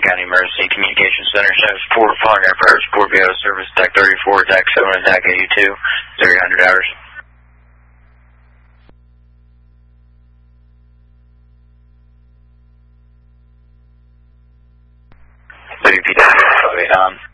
County Emergency Communications Center, shows 4 following airports, 4 BO service, deck 34, deck 7, and deck 82, 300 hours. WPW, on.